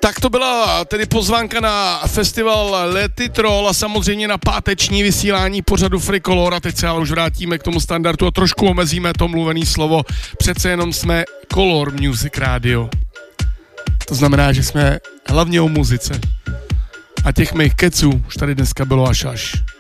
Tak to byla tedy pozvánka na festival Let It Roll a samozřejmě na páteční vysílání pořadu Free Color a teď se ale už vrátíme k tomu standardu a trošku omezíme to mluvené slovo. Přece jenom jsme Color Music Radio. To znamená, že jsme hlavně o muzice. A těch mých keců už tady dneska bylo až.